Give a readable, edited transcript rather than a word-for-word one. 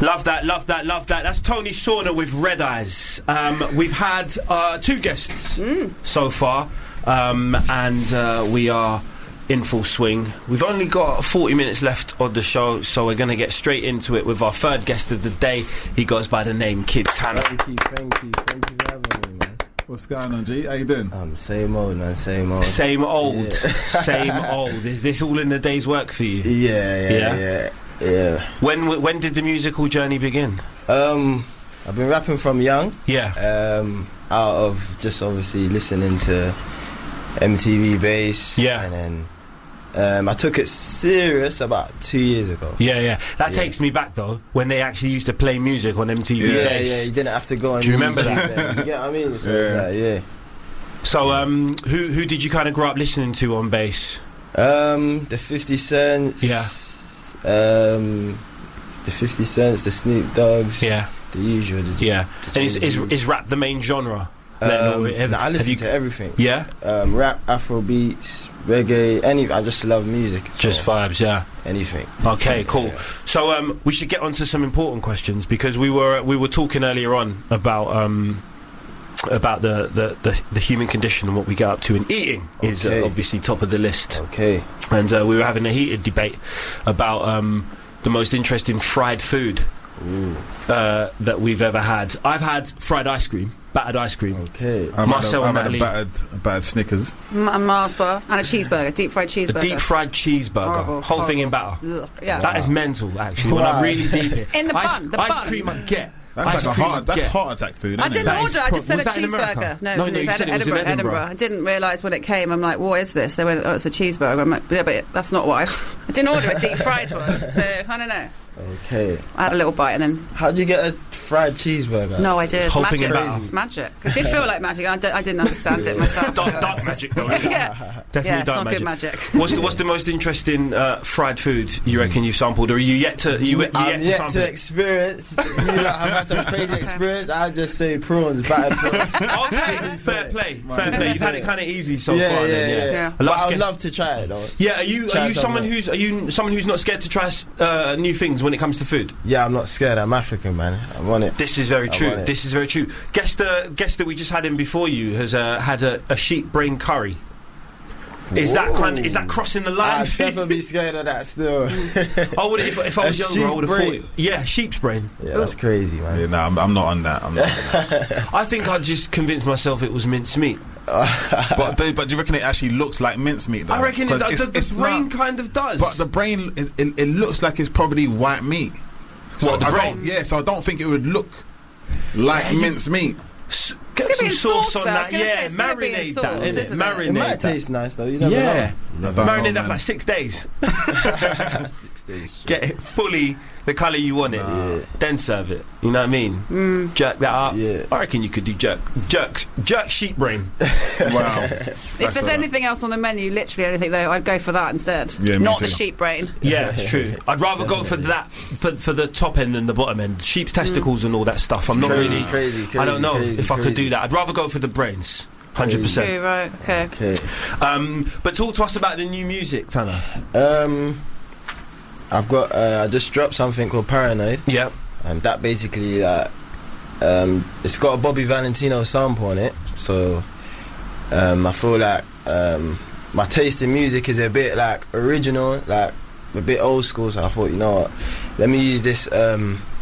Love that, love that, love that. That's Tony Sauna with Red Eyes. We've had 2 guests so far, and we are in full swing. We've only got 40 minutes left of the show, so we're going to get straight into it with our 3rd guest of the day. He goes by the name Kid Tanner. Thank you for having me, man. What's going on, G? How you doing? Same old, man, same old. Same old, yeah. Same old. Is this all in the day's work for you? Yeah. When did the musical journey begin? I've been rapping from young. Yeah. Out of just obviously listening to MTV Bass. Yeah. And then I took it serious about 2 years ago. Yeah. That takes me back though, when they actually used to play music on MTV Bass. Yeah, you didn't have to go on. Do you remember YouTube that? You get what I mean? So So, who did you kind of grow up listening to on bass? The 50 Cents. Yeah. The 50 Cents, the Snoop Dogg's. Yeah. The usual. And is rap the main genre? I listen to everything. Yeah. Rap, Afro beats, reggae, I just love music. Just vibes, yeah. Anything. Okay, cool. Yeah. So we should get on to some important questions, because we were talking earlier on about the human condition, and what we get up to, and eating is obviously top of the list. Okay. And we were having a heated debate about the most interesting fried food that we've ever had. I've had fried ice cream, battered ice cream. Okay. Marcel and I've Natalie. had a battered Snickers. And Mars bar and a cheeseburger, deep fried cheeseburger. A deep fried cheeseburger, whole thing in batter. Ugh, yeah. That is mental, actually. When I really deep it, In the bun, the ice bun. cream I get. That's like heart attack food, isn't I it? didn't order. I just said Was a that in America? cheeseburger. No, No, it you was said it was in Edinburgh. I didn't realise when it came. I'm like, what is this? They went, oh, it's a cheeseburger. I'm like, yeah, but that's not what I didn't order a deep fried one. So I don't know. Okay. I had a little bite and then. How did you get a fried cheeseburger? No idea. It's Whole thing magic. in batter. It's magic. It did feel like magic. I didn't understand it myself. Dark magic, though. Really. Yeah. Definitely Yeah, it's dark not good magic. magic. What's the most interesting fried food you reckon you've sampled, or are you yet to I'm yet sample to it? experience. I've had some crazy experience. I just say prawns, battered prawns. Okay, fair play. You've had it kind of easy so Yeah, far. yeah, Then, yeah. But Last I'd guess- love to try it though. Yeah, are you Try someone something. who's not scared to try new things when it comes to food? Yeah, I'm not scared. I'm African, man. I want it. This is very I true. want it. This is very true. Guest that we just had in before you has had a sheep brain curry. Is that crossing the line? I'd for you? never be scared of that still. I would if I was A younger. I would have sheep thought. brain. Yeah, sheep's brain. Yeah, that's crazy, man. Yeah, no, I'm not on that. I'm not on that. I think I just convinced myself it was mincemeat. but do you reckon it actually looks like mincemeat, though? I reckon 'Cause the brain kind of does. But the brain, it looks like it's probably white meat. What, the I brain? don't, yeah, so I don't think it would look like mincemeat. Get It's some gonna be in sauce sauce, on though. I was that. gonna say Yeah, it's gonna be in marinate sauce, that. Innit? isn't it? Marinate It might that. taste nice though. You never Yeah, know. marinate that for like 6 days. 6 days. Get it fully the colour you want it. Yeah. Then serve it. You know what I mean? Jerk that up. Yeah. I reckon you could do jerk sheep brain. Wow. If there's anything else on the menu, literally anything though, I'd go for that instead. Yeah, me Not the too. sheep brain. Yeah, it's true. I'd rather go for that for the top end than the bottom end. Sheep's testicles and all that stuff. I'm not really. Crazy, I don't know crazy, if I could crazy. do that. I'd rather go for the brains. 100%. True, right? Okay. Okay. But talk to us about the new music, Tanner. I've got. I just dropped something called Paranoid, Yeah. and that basically it's got a Bobby Valentino sample on it. So I feel like my taste in music is a bit like original, like a bit old school. So I thought, you know what, let me use this